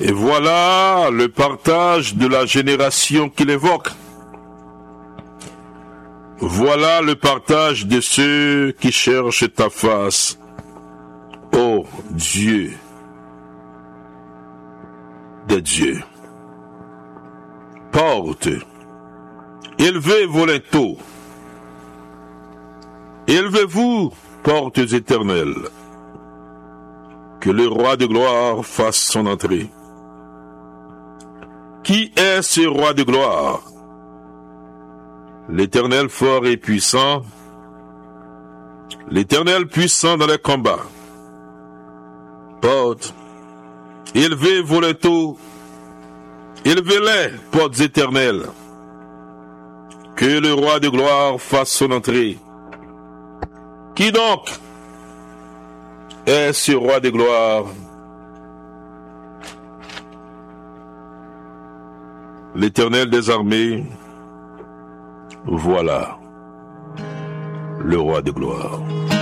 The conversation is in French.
Et voilà le partage de la génération qu'il évoque. Voilà le partage de ceux qui cherchent ta face, ô Dieu des dieux. Porte, élevez vos linteaux, élevez-vous, portes éternelles, que le roi de gloire fasse son entrée. Qui est ce roi de gloire? L'Éternel fort et puissant, l'Éternel puissant dans les combats. Portes, élevez vos linteaux, élevez-les, portes éternelles, que le roi de gloire fasse son entrée. Qui donc est ce roi de gloire? L'Éternel des armées, voilà le roi de gloire.